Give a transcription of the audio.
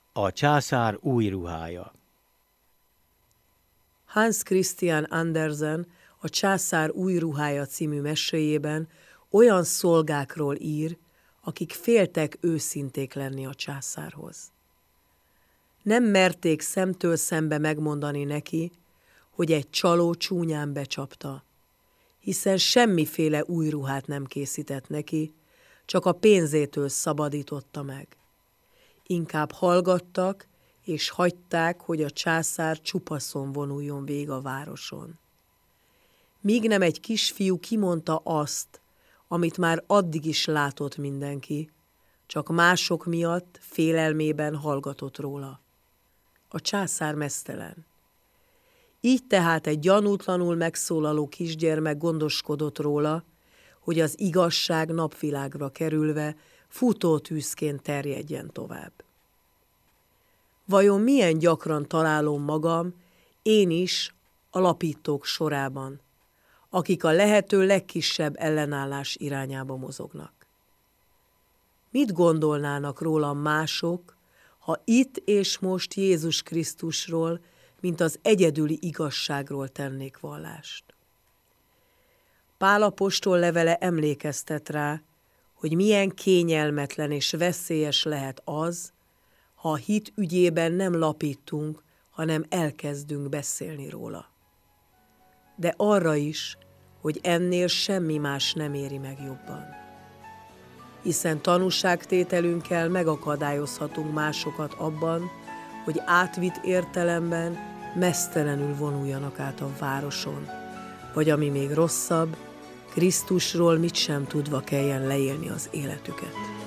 A császár új ruhája. Hans Christian Andersen a Császár új ruhája című meséjében olyan szolgákról ír, akik féltek őszinték lenni a császárhoz. Nem merték szemtől szembe megmondani neki, hogy egy csaló csúnyán becsapta, hiszen semmiféle új ruhát nem készített neki, csak a pénzétől szabadította meg. Inkább hallgattak, és hagyták, hogy a császár csupaszon vonuljon végig a városon. Míg nem egy kisfiú kimondta azt, amit már addig is látott mindenki, csak mások miatt félelmében hallgatott róla. A császár meztelen. Így tehát egy gyanútlanul megszólaló kisgyermek gondoskodott róla, hogy az igazság napvilágra kerülve futótűzként terjedjen tovább. Vajon milyen gyakran találom magam én is a lapítók sorában, akik a lehető legkisebb ellenállás irányába mozognak? Mit gondolnának rólam mások, ha itt és most Jézus Krisztusról, mint az egyedüli igazságról tennék vallást? Pál apostol levele emlékeztet rá, hogy milyen kényelmetlen és veszélyes lehet az, ha a hit ügyében nem lapítunk, hanem elkezdünk beszélni róla. De arra is, hogy ennél semmi más nem éri meg jobban. Hiszen tanúságtételünkkel megakadályozhatunk másokat abban, hogy átvitt értelemben meztelenül vonuljanak át a városon, vagy ami még rosszabb, Krisztusról mit sem tudva kelljen leélni az életüket.